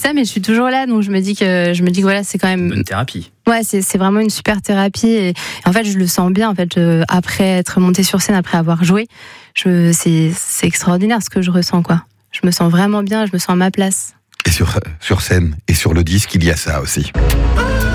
ça, mais je suis toujours là, donc je me dis que voilà, c'est quand même bonne thérapie. Ouais, c'est vraiment une super thérapie et en fait, je le sens bien. En fait, après être montée sur scène, après avoir joué, c'est extraordinaire ce que je ressens, quoi. Je me sens vraiment bien, je me sens à ma place. Et sur scène et sur le disque, il y a ça aussi.